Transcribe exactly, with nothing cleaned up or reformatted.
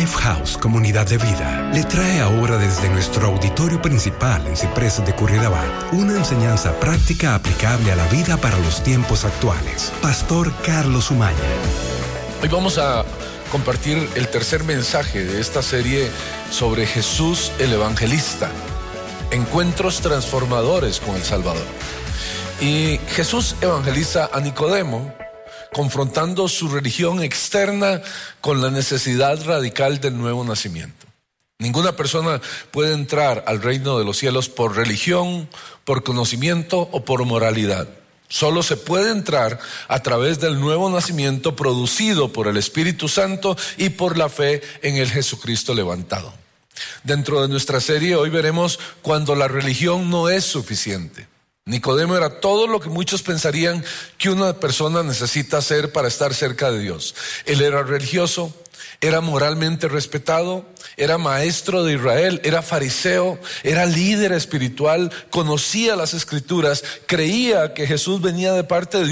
Lifehouse Comunidad de Vida le trae ahora desde nuestro auditorio principal en Ciprés de Curridabat una enseñanza práctica aplicable a la vida para los tiempos actuales. Pastor Carlos Umaña. Hoy vamos a compartir el tercer mensaje de esta serie sobre Jesús el Evangelista, encuentros transformadores con el Salvador. Y Jesús evangeliza a Nicodemo, confrontando su religión externa con la necesidad radical del nuevo nacimiento. Ninguna persona puede entrar al reino de los cielos por religión, por conocimiento o por moralidad. Solo se puede entrar a través del nuevo nacimiento producido por el Espíritu Santo y por la fe en el Jesucristo levantado. Dentro de nuestra serie hoy veremos cuando la religión no es suficiente. Nicodemo era todo lo que muchos pensarían que una persona necesita ser para estar cerca de Dios. Él era religioso, era moralmente respetado, era maestro de Israel, era fariseo, era líder espiritual, conocía las Escrituras, creía que Jesús venía de parte de Dios.